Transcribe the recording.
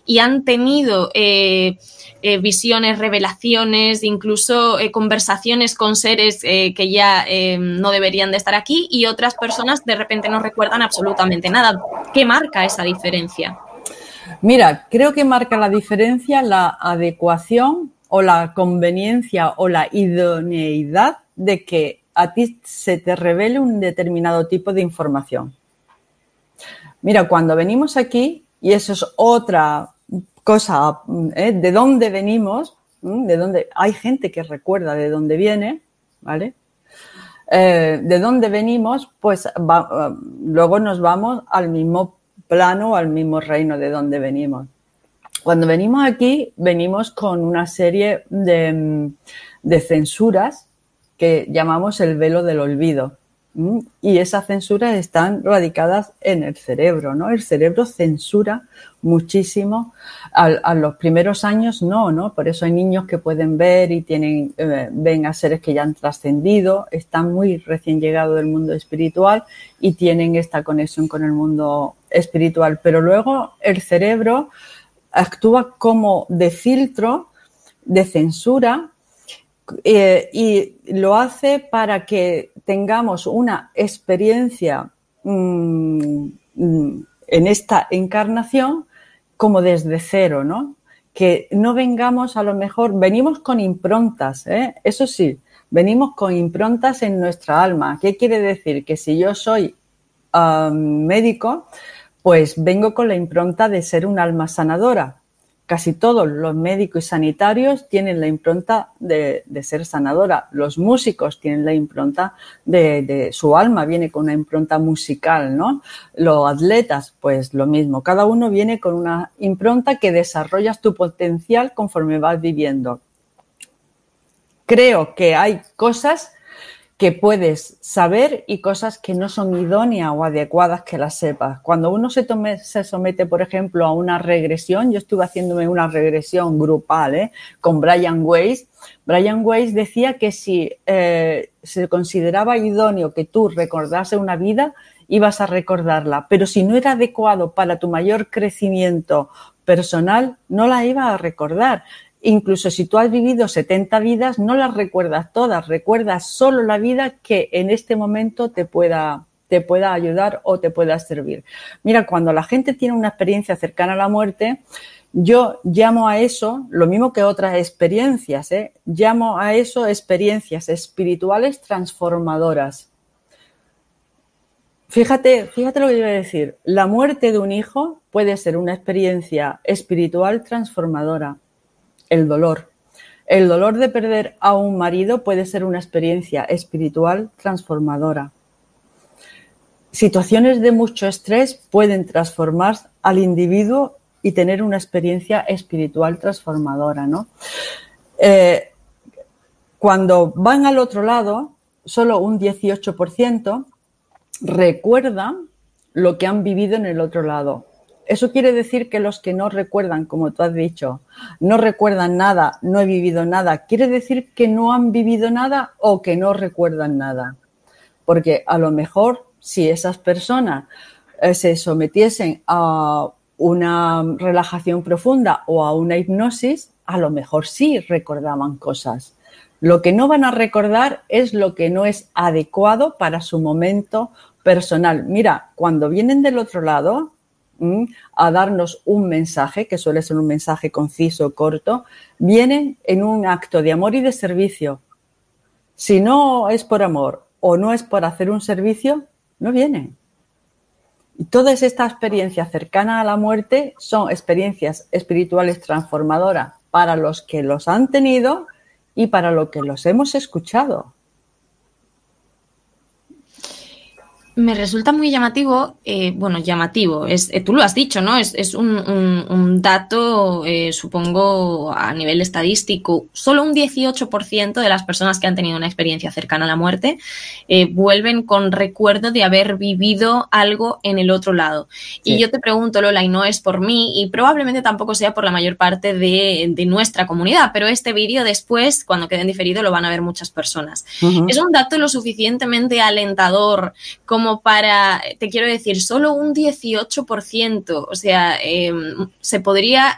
y han tenido visiones, revelaciones, incluso conversaciones con seres que ya no deberían de estar aquí, y otras personas de repente no recuerdan absolutamente nada. ¿Qué marca esa diferencia? Mira, creo que marca la diferencia la adecuación o la conveniencia o la idoneidad de que a ti se te revele un determinado tipo de información. Mira, cuando venimos aquí, y eso es otra cosa, de dónde venimos, de dónde hay gente que recuerda de dónde viene, ¿vale? De dónde venimos, pues luego nos vamos al mismo plano, al mismo reino de donde venimos. Cuando venimos aquí, venimos con una serie de censuras que llamamos el velo del olvido. Y esas censuras están radicadas en el cerebro, ¿no? El cerebro censura muchísimo. A los primeros años no. Por eso hay niños que pueden ver y ven a seres que ya han trascendido, están muy recién llegados del mundo espiritual y tienen esta conexión con el mundo espiritual. Pero luego el cerebro actúa como de filtro, de censura, y lo hace para que tengamos una experiencia en esta encarnación como desde cero, ¿no? Que no vengamos, a lo mejor, venimos con improntas, eso sí, venimos con improntas en nuestra alma. ¿Qué quiere decir? Que si yo soy médico, pues vengo con la impronta de ser un alma sanadora. Casi todos los médicos y sanitarios tienen la impronta de ser sanadora. Los músicos tienen la impronta de su alma, viene con una impronta musical, ¿no? Los atletas, pues lo mismo. Cada uno viene con una impronta que desarrollas tu potencial conforme vas viviendo. Creo que hay cosas que puedes saber y cosas que no son idóneas o adecuadas que las sepas. Cuando uno se somete, por ejemplo, a una regresión, yo estuve haciéndome una regresión grupal con Brian Weiss. Brian Weiss decía que si se consideraba idóneo que tú recordase una vida, ibas a recordarla, pero si no era adecuado para tu mayor crecimiento personal, no la ibas a recordar. Incluso si tú has vivido 70 vidas, no las recuerdas todas, recuerdas solo la vida que en este momento te pueda ayudar o te pueda servir. Mira, cuando la gente tiene una experiencia cercana a la muerte, yo llamo a eso, lo mismo que otras experiencias, llamo a eso experiencias espirituales transformadoras. Fíjate lo que iba a decir. La muerte de un hijo puede ser una experiencia espiritual transformadora. El dolor de perder a un marido puede ser una experiencia espiritual transformadora. Situaciones de mucho estrés pueden transformar al individuo y tener una experiencia espiritual transformadora, ¿no? Cuando van al otro lado, solo un 18% recuerdan lo que han vivido en el otro lado. Eso quiere decir que los que no recuerdan, como tú has dicho, no recuerdan nada, no he vivido nada. ¿Quiere decir que no han vivido nada o que no recuerdan nada? Porque a lo mejor si esas personas se sometiesen a una relajación profunda o a una hipnosis, a lo mejor sí recordaban cosas. Lo que no van a recordar es lo que no es adecuado para su momento personal. Mira, cuando vienen del otro lado a darnos un mensaje, que suele ser un mensaje conciso, corto, vienen en un acto de amor y de servicio. Si no es por amor o no es por hacer un servicio, no vienen. Y todas estas experiencias cercanas a la muerte son experiencias espirituales transformadoras para los que los han tenido y para los que los hemos escuchado. Me resulta muy llamativo, llamativo, tú lo has dicho, ¿no? Es un dato, supongo, a nivel estadístico. Solo un 18% de las personas que han tenido una experiencia cercana a la muerte vuelven con recuerdo de haber vivido algo en el otro lado. Sí. Y yo te pregunto, Lola, y no es por mí, y probablemente tampoco sea por la mayor parte de nuestra comunidad, pero este vídeo después, cuando quede en diferido, lo van a ver muchas personas. Uh-huh. Es un dato lo suficientemente alentador como para, te quiero decir, solo un 18%, o sea, se podría